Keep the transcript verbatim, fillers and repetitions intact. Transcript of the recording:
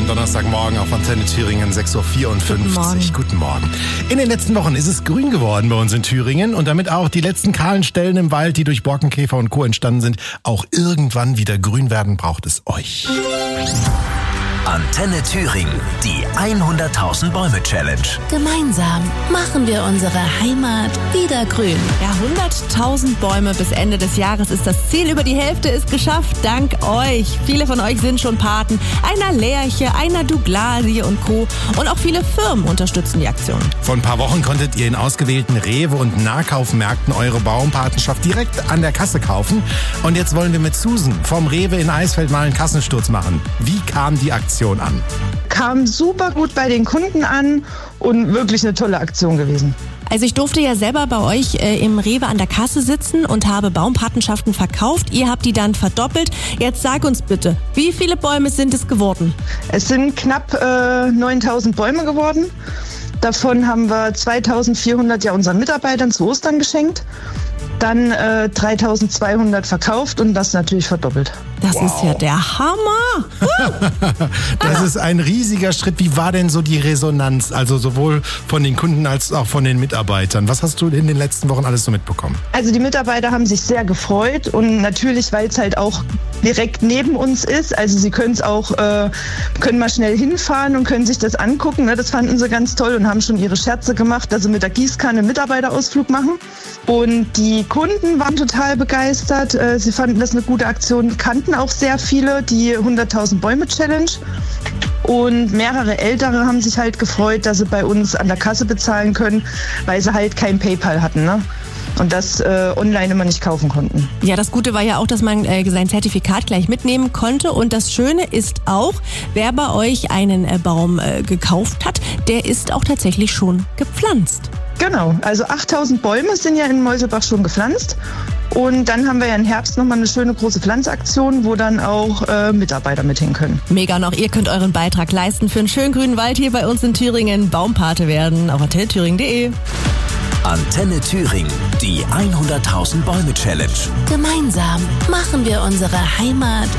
Donnerstagmorgen auf Antenne Thüringen, sechs Uhr vierundfünfzig. Guten Morgen. Guten Morgen. In den letzten Wochen ist es grün geworden bei uns in Thüringen und damit auch die letzten kahlen Stellen im Wald, die durch Borkenkäfer und Co. entstanden sind, auch irgendwann wieder grün werden, braucht es euch. Antenne Thüringen, die hunderttausend Bäume Challenge. Gemeinsam machen wir unsere Heimat wieder grün. Ja, hunderttausend Bäume bis Ende des Jahres ist das Ziel. Über die Hälfte ist geschafft, dank euch. Viele von euch sind schon Paten. Einer Lerche, einer Douglasie und Co. Und auch viele Firmen unterstützen die Aktion. Vor ein paar Wochen konntet ihr in ausgewählten Rewe- und Nahkaufmärkten eure Baumpatenschaft direkt an der Kasse kaufen. Und jetzt wollen wir mit Susan vom Rewe in Eisfeld mal einen Kassensturz machen. Wie kam die Aktion an? Kam super gut bei den Kunden an und wirklich eine tolle Aktion gewesen. Also ich durfte ja selber bei euch äh, im Rewe an der Kasse sitzen und habe Baumpatenschaften verkauft. Ihr habt die dann verdoppelt. Jetzt sag uns bitte, wie viele Bäume sind es geworden? Es sind knapp äh, neuntausend Bäume geworden. Davon haben wir zweitausendvierhundert ja unseren Mitarbeitern zu Ostern geschenkt. Dann äh, dreitausendzweihundert verkauft und das natürlich verdoppelt. Das wow. ist ja der Hammer. Das ist ein riesiger Schritt. Wie war denn so die Resonanz? Also sowohl von den Kunden als auch von den Mitarbeitern. Was hast du in den letzten Wochen alles so mitbekommen? Also die Mitarbeiter haben sich sehr gefreut und natürlich, weil es halt auch direkt neben uns ist. Also sie können es auch, äh, können mal schnell hinfahren und können sich das angucken. Ne? Das fanden sie ganz toll und haben schon ihre Scherze gemacht, dass sie mit der Gießkanne einen Mitarbeiterausflug machen. Und die Kunden waren total begeistert. Äh, sie fanden das eine gute Aktion, kannten auch sehr viele die hunderttausend Bäume Challenge. Und mehrere Ältere haben sich halt gefreut, dass sie bei uns an der Kasse bezahlen können, weil sie halt kein PayPal hatten, ne? Und das äh, online immer nicht kaufen konnten. Ja, das Gute war ja auch, dass man äh, sein Zertifikat gleich mitnehmen konnte. Und das Schöne ist auch, wer bei euch einen äh, Baum äh, gekauft hat, der ist auch tatsächlich schon gepflanzt. Genau, also achttausend Bäume sind ja in Meuselbach schon gepflanzt. Und dann haben wir ja im Herbst nochmal eine schöne große Pflanzaktion, wo dann auch äh, Mitarbeiter mit hin können. Mega noch, ihr könnt euren Beitrag leisten für einen schönen grünen Wald hier bei uns in Thüringen. Baumpate werden auf antenne thüringen punkt de. Antenne Thüringen, die hunderttausend Bäume Challenge. Gemeinsam machen wir unsere Heimat